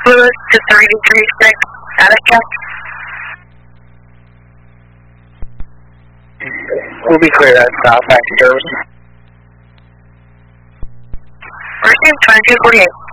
Louis to 336, status check. We'll be clear that stop, back to service. First name 2248.